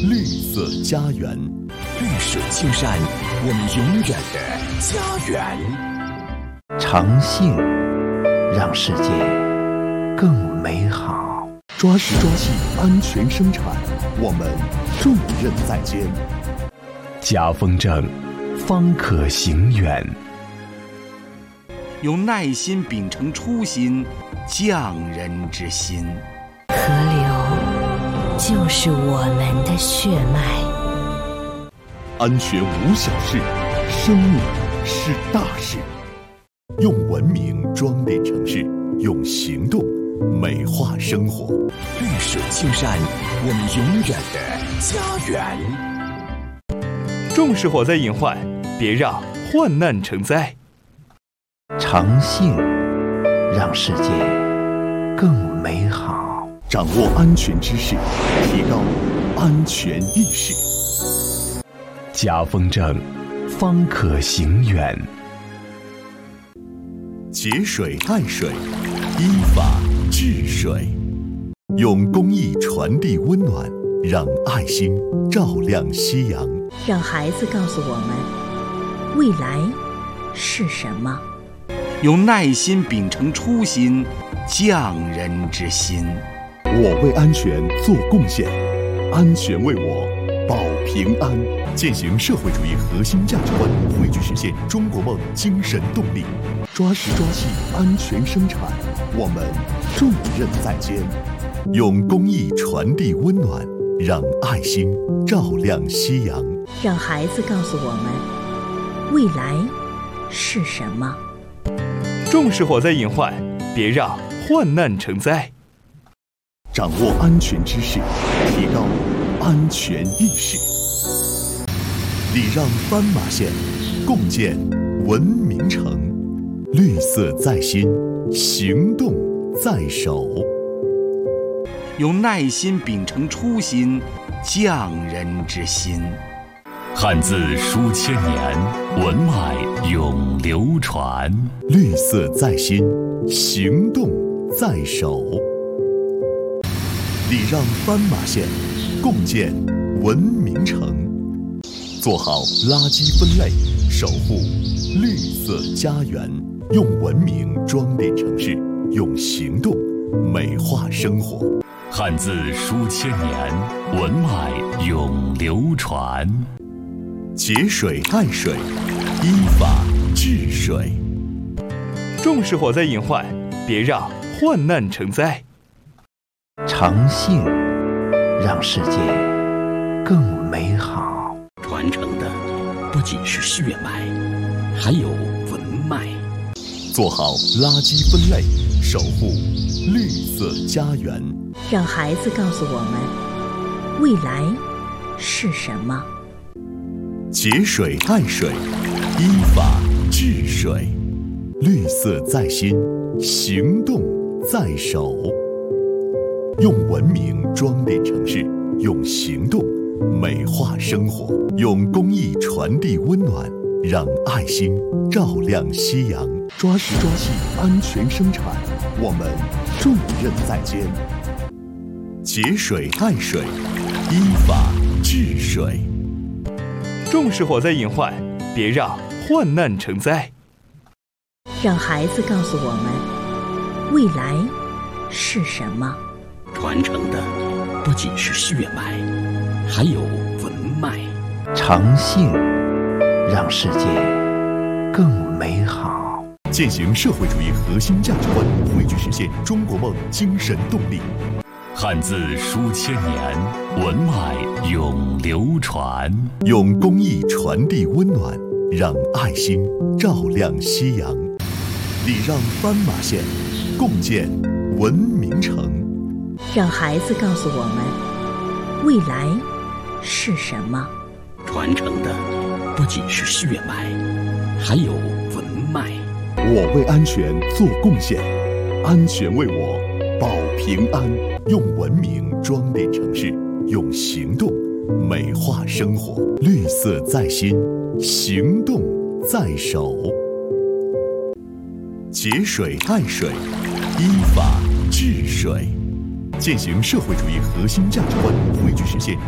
绿色家园， 绿水青山，我们永远的家园。 诚信让世界更美好。 抓实抓细安全生产，我们重任在肩。 家风正，方可行远。 用耐心秉承初心，匠人之心。 河流就是我们的血脉。 安全无小事，生命是大事。用文明装点城市，用行动美化生活。 绿水青山，我们永远的家园。 重视火灾隐患，别让患难成灾。 诚信让世界更美好。 掌握安全知识，提高安全意识。 家风正，方可行远。 节水爱水，依法治水。用公益传递温暖，让爱心照亮夕阳。 让孩子告诉我们，未来是什么。 用耐心秉承初心，匠人之心。 我为安全做贡献，安全为我保平安。践行社会主义核心价值观，汇聚实现中国梦精神动力。抓实抓细安全生产，我们重任在肩。用公益传递温暖，让爱心照亮夕阳。 让孩子告诉我们，未来是什么。 重视火灾隐患，别让患难成灾。 掌握安全知识，提高安全意识。礼让斑马线，共建文明城。绿色在心，行动在手。 用耐心秉承初心，匠人之心。 汉字书千年，文脉永流传。 绿色在心，行动在手。礼让斑马线，共建文明城。做好垃圾分类，守护绿色家园。用文明装点城市，用行动美化生活。 汉字书千年，文脉永流传。 节水爱水，依法治水。 重视火灾隐患，别让患难成灾。 诚信让世界更美好。 传承的不仅是血脉，还有文脉。 做好垃圾分类，守护绿色家园。 让孩子告诉我们，未来是什么。 节水爱水，依法治水。绿色在心，行动在手。用文明装点城市，用行动美化生活。用公益传递温暖，让爱心照亮夕阳。抓实抓细安全生产，我们重任在肩。节水爱水，依法治水。 重视火灾隐患，别让患难成灾。 让孩子告诉我们，未来是什么。 传承的不仅是血脉，还有文脉。 诚信让世界更美好。 践行社会主义核心价值观，汇聚实现中国梦精神动力。 汉字书千年，文脉永流传。 用公益传递温暖，让爱心照亮夕阳。礼让斑马线，共建文明城。 让孩子告诉我们，未来是什么。 传承的不仅是血脉，还有文脉。 我为安全做贡献，安全为我保平安。用文明装点城市，用行动美化生活。绿色在心，行动在手。节水爱水，依法治水。践行社会主义核心价值观，汇聚实现